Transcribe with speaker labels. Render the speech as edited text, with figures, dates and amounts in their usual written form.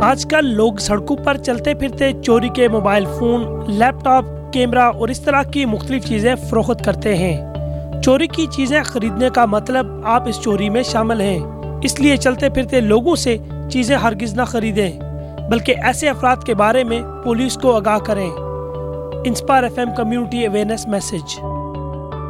Speaker 1: आजकल लोग सड़कों पर चलते फिरते चोरी के मोबाइल फोन, लैपटॉप, कैमरा और इस तरह की मुख्तलिफ चीजें फरोख्त करते हैं। चोरी की चीजें खरीदने का मतलब आप इस चोरी में शामिल हैं, इसलिए चलते फिरते लोगों से चीजें हरगिज ना खरीदें, बल्कि ऐसे अफराद के बारे में पुलिस को आगाह करें। Inspire FM community awareness message.